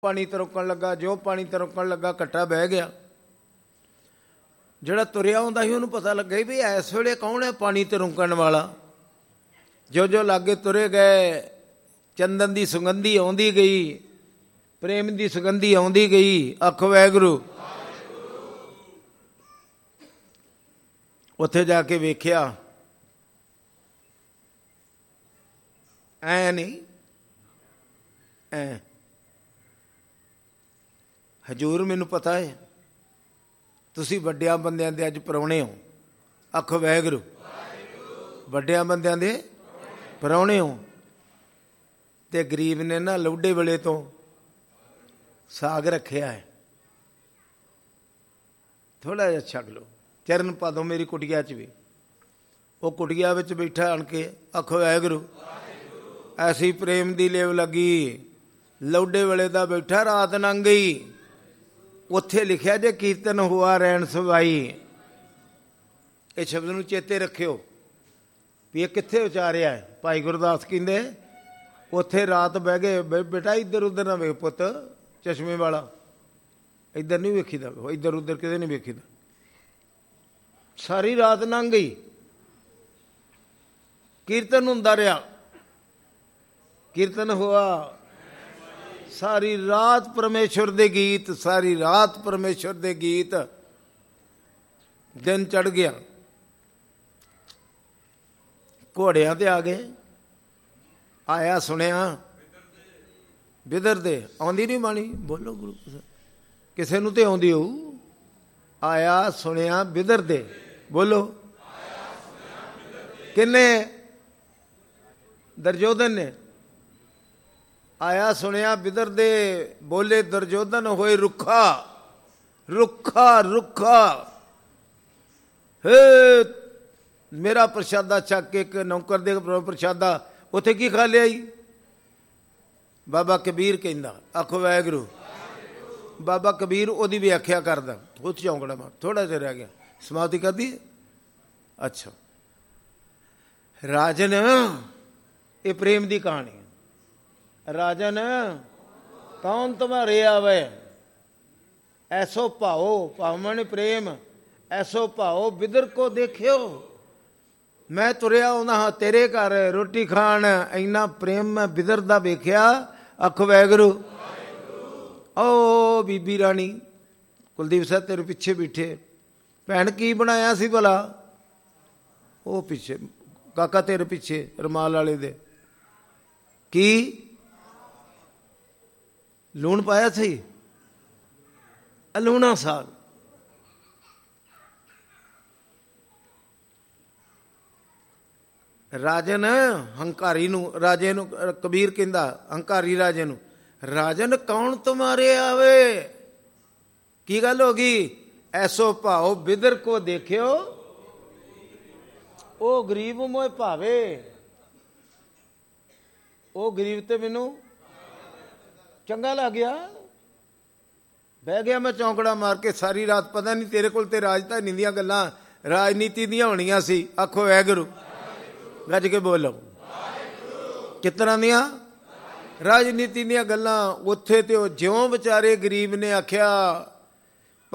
ਪਾਣੀ ਤੇ ਰੁਕਣ ਲੱਗਾ, ਜੋ ਪਾਣੀ ਤੇ ਰੁਕਣ ਲੱਗਾ ਘੱਟਾ ਬਹਿ ਗਿਆ। ਜਿਹੜਾ ਤੁਰਿਆ ਆਉਂਦਾ ਸੀ ਉਹਨੂੰ ਪਤਾ ਲੱਗਾ ਵੀ ਇਸ ਵੇਲੇ ਕੌਣ ਹੈ ਪਾਣੀ ਤੇ ਰੁਕਣ ਵਾਲਾ। ਜੋ ਜੋ ਲਾਗੇ ਤੁਰੇ ਗਏ, ਚੰਦਨ ਦੀ ਸੁਗੰਧੀ ਆਉਂਦੀ ਗਈ, ਪ੍ਰੇਮ ਦੀ ਸੁਗੰਧੀ ਆਉਂਦੀ ਗਈ। ਆਖੋ ਵਾਹਿਗੁਰੂ। ਉੱਥੇ ਜਾ ਕੇ ਵੇਖਿਆ ਐ ਨਹੀਂ, ਐ ਹਜ਼ੂਰ ਮੈਨੂੰ ਪਤਾ ਹੈ ਤੁਸੀਂ ਵੱਡਿਆਂ ਬੰਦਿਆਂ ਦੇ ਅੱਜ ਪ੍ਰਾਹੁਣੇ ਹੋ। ਆਖੋ ਵਾਹਿਗੁਰੂ। ਵੱਡਿਆਂ ਬੰਦਿਆਂ ਦੇ ਪ੍ਰਾਹੁਣੇ ਹੋ। ਤੇ ਗਰੀਬ ਨੇ ਨਾ ਲੌਡੇ ਵੇਲੇ ਤੋਂ ਸਾਗ ਰੱਖਿਆ ਹੈ, ਥੋੜ੍ਹਾ ਜਿਹਾ ਛਕ ਲਓ। ਚਰਨ ਪਾ ਦਿਓ ਮੇਰੀ ਕੁਟੀਆ 'ਚ ਵੀ। ਉਹ ਕੁਟੀਆ ਵਿੱਚ ਬੈਠਾ ਆਣ ਕੇ ਆਖੋ ਵਾਹਿਗੁਰੂ। ਐਸੀ ਪ੍ਰੇਮ ਦੀ ਲੇਵ ਲੱਗੀ, ਲੌਡੇ ਵੇਲੇ ਦਾ ਬੈਠਾ, ਰਾਤ ਲੰਘ ਗਈ। ਉੱਥੇ ਲਿਖਿਆ ਜੇ ਕੀਰਤਨ ਹੁਆ ਰੈਣ ਸਵਾਈ। ਇਹ ਸ਼ਬਦ ਨੂੰ ਚੇਤੇ ਰੱਖਿਓ ਵੀ ਇਹ ਕਿੱਥੇ ਉਚਾਰਿਆ ਹੈ। ਭਾਈ ਗੁਰਦਾਸ ਕਹਿੰਦੇ ਉੱਥੇ ਰਾਤ ਬਹਿ ਗਏ। ਬੇਟਾ ਇੱਧਰ ਉੱਧਰ ਨਾ ਵੇਖ ਪੁੱਤ, ਚਸ਼ਮੇ ਵਾਲਾ ਇੱਧਰ ਨਹੀਂ ਵੇਖੀਦਾ, ਇੱਧਰ ਉੱਧਰ ਕਿਤੇ ਨਹੀਂ ਵੇਖੀਦਾ। ਸਾਰੀ ਰਾਤ ਲੰਘ ਗਈ, ਕੀਰਤਨ ਹੁੰਦਾ ਰਿਹਾ, ਕੀਰਤਨ ਹੋਇਆ। ਸਾਰੀ ਰਾਤ ਪਰਮੇਸ਼ਵਰ ਦੇ ਗੀਤ, ਸਾਰੀ ਰਾਤ ਪਰਮੇਸ਼ਵਰ ਦੇ ਗੀਤ। ਦਿਨ ਚੜ੍ਹ ਗਿਆ, ਘੋੜਿਆਂ ਤੇ ਆ ਗਏ। ਆਇਆ ਸੁਣਿਆ ਬਿਦਰ ਦੇ। ਆਉਂਦੀ ਨਹੀਂ ਬਾਣੀ, ਬੋਲੋ ਗੁਰੂ। ਕਿਸੇ ਨੂੰ ਤੇ ਆਉਂਦੀ ਹੋਊ। ਆਇਆ ਸੁਣਿਆ ਬਿਦਰ ਦੇ, ਬੋਲੋ। ਕਿੰਨੇ? ਦੁਰਯੋਧਨ ਨੇ। ਆਇਆ ਸੁਣਿਆ ਬਿਦਰ ਦੇ, ਬੋਲੇ ਦੁਰਯੋਧਨ ਹੋਏ ਰੁੱਖਾ। ਰੁੱਖਾ ਰੁੱਖਾ ਹੇ ਮੇਰਾ ਪ੍ਰਸ਼ਾਦਾ ਚੱਕ ਕੇ ਇੱਕ ਨੌਕਰ ਦੇ ਪ੍ਰਸ਼ਾਦਾ ਉੱਥੇ ਕੀ ਖਾ ਲਿਆ ਜੀ? ਬਾਬਾ ਕਬੀਰ ਕਹਿੰਦਾ। ਆਖੋ ਵਾਹਿਗੁਰੂ। ਬਾਬਾ ਕਬੀਰ ਉਹਦੀ ਵਿਆਖਿਆ ਕਰਦਾ। ਉਹ ਚੌਂਕੜਾ ਮਾਰ, ਥੋੜਾ ਜਿਹਾ ਰਹਿ ਗਿਆ, ਸਮਾਪਤੀ ਕਰਦੀ। ਅੱਛਾ ਰਾਜਨ, ਇਹ ਪ੍ਰੇਮ ਦੀ ਕਹਾਣੀ। ਰਾਜਨ ਕੌਣ ਤੁਮਾਰੇ ਆਵੇ, ਐਸੋ ਭਾਓ, ਭਾਵਨ ਪ੍ਰੇਮ, ਐਸੋ ਭਾਓ ਬਿਦਰ ਕੋ ਦੇਖਿਓ। ਮੈਂ ਤੁਰਿਆ ਆਉਂਦਾ ਹਾਂ ਤੇਰੇ ਘਰ ਰੋਟੀ ਖਾਣ, ਇੰਨਾ ਪ੍ਰੇਮ ਮੈਂ ਬਿਦਰ ਦਾ ਵੇਖਿਆ। ਆਖੋ ਵਾਹਿਗੁਰੂ। ਓ ਬੀਬੀ ਰਾਣੀ ਕੁਲਦੀਪ ਸਾਹਿਬ ਤੇਰੇ ਪਿੱਛੇ ਬੈਠੇ। ਭੈਣ ਕੀ ਬਣਾਇਆ ਸੀ ਭਲਾ? ਉਹ ਪਿੱਛੇ ਕਾਕਾ ਤੇਰੇ ਪਿੱਛੇ ਰੁਮਾਲ ਵਾਲੇ ਦੇ ਕੀ ਲੂਣ ਪਾਇਆ ਸੀ? ਲੂਣਾ ਸਾਗ। ਰਾਜਨ ਹੰਕਾਰੀ ਨੂੰ, ਰਾਜੇ ਨੂੰ ਕਬੀਰ ਕਹਿੰਦਾ, ਹੰਕਾਰੀ ਰਾਜੇ ਨੂੰ, ਰਾਜਨ ਕੌਣ ਤੁਮਾਰੇ ਆਵੇ? ਕੀ ਗੱਲ ਹੋ ਗਈ? ਐਸੋ ਭਾਓ ਬਿਦਰ ਕੋ ਦੇਖਿਓ, ਉਹ ਗਰੀਬ ਮੋਏ ਭਾਵੇ। ਉਹ ਗਰੀਬ ਤੇ ਮੈਨੂੰ ਚੰਗਾ ਲੱਗ ਗਿਆ। ਬਹਿ ਗਿਆ ਮੈਂ ਚੌਂਕੜਾ ਮਾਰ ਕੇ ਸਾਰੀ ਰਾਤ। ਪਤਾ ਨਹੀਂ ਤੇਰੇ ਕੋਲ ਤੇ ਰਾਜਧਾਨੀ ਦੀਆਂ ਗੱਲਾਂ, ਰਾਜਨੀਤੀ ਦੀਆਂ ਹੋਣੀਆਂ ਸੀ। ਆਖੋ ਵਾਹਿਗੁਰੂ। ਗੱਜ ਕੇ ਬੋਲੋ। ਕਿਸ ਤਰ੍ਹਾਂ ਦੀਆਂ? ਰਾਜਨੀਤੀ ਦੀਆਂ ਗੱਲਾਂ। ਉੱਥੇ ਤੇ ਉਹ ਜਿਉਂ ਵਿਚਾਰੇ ਗਰੀਬ ਨੇ ਆਖਿਆ